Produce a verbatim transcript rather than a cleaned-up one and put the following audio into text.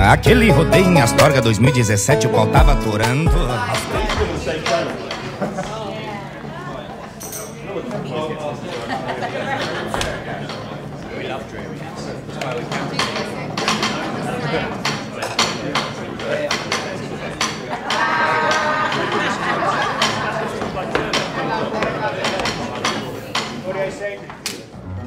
Aquele rodeio em Astorga dois mil e dezessete, o qual tava aturando. We love dreariness.